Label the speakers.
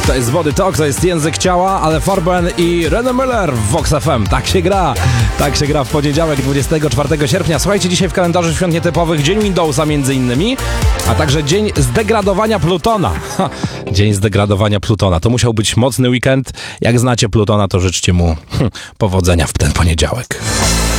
Speaker 1: To jest Body Talk, to jest Język Ciała, ale Farben i René Müller w Vox FM. Tak się gra. Tak się gra w poniedziałek, 24 sierpnia. Słuchajcie, dzisiaj w kalendarzu świąt nietypowych dzień Windowsa między innymi, a także dzień zdegradowania Plutona. Dzień zdegradowania Plutona. To musiał być mocny weekend. Jak znacie Plutona, to życzcie mu powodzenia w ten poniedziałek.